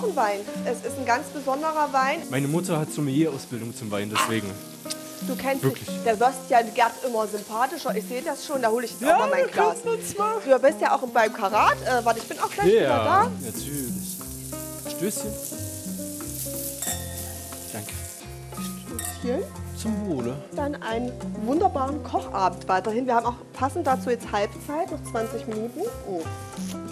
Wein. Es ist ein ganz besonderer Wein. Meine Mutter hat Sommelier-Ausbildung zum Wein, deswegen. Du kennst Wirklich? dich, der Würstchen Gerd immer sympathischer. Ich sehe das schon, da hole ich jetzt auch mal mein Glas. uns mal. Du bist ja auch beim Karat. Warte, ich bin auch gleich wieder Ja, da. natürlich. Stößchen. Danke. Hier. Zum Wohle. Dann einen wunderbaren Kochabend weiterhin. Wir haben auch passend dazu jetzt Halbzeit, noch 20 Minuten. Oh.